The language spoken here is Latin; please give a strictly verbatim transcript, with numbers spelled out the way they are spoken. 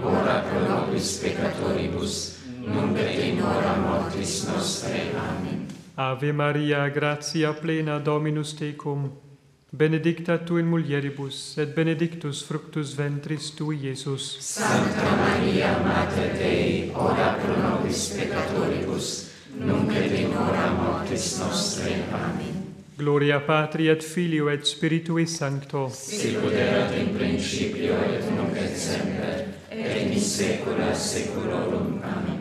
ora pro nobis peccatoribus, nunc et in hora mortis nostrae. Amen. Ave Maria, gratia plena, Dominus tecum, benedicta tu in mulieribus, et benedictus fructus ventris tui, Iesus. Sancta Maria, Mater Dei, ora pro nobis peccatoribus, nunc et in hora mortis nostrae. Amen. Gloria Patri et Filio et Spiritui Sancto. Sicut erat in principio et nunc et semper, et in saecula saeculorum. Amen.